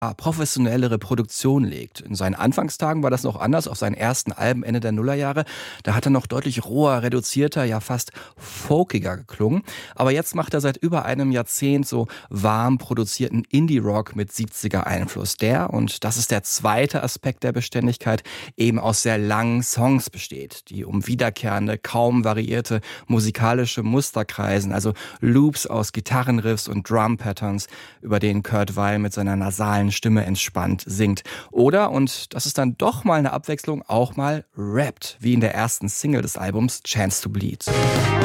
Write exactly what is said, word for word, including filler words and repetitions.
professionellere Produktion legt. In seinen Anfangstagen war das noch anders. Auf seinen ersten Alben Ende der Nullerjahre, da hat er noch deutlich roher, reduzierter, ja fast folkiger geklungen. Aber jetzt macht er seit über einem Jahrzehnt so warm produzierten Indie-Rock mit siebziger Einfluss. Der, und das ist der zweite Aspekt der Beständigkeit, eben aus sehr langen Songs besteht, die um wiederkehrende, kaum variierte musikalische Muster kreisen, also Loops aus Gitarrenriffs und Drum-Patterns, über denen Kurt Weill mit seiner nasalen Stimme entspannt singt. Oder, und das ist dann doch mal eine Abwechslung, auch mal rappt, wie in der ersten Single des Albums Chance to Bleed.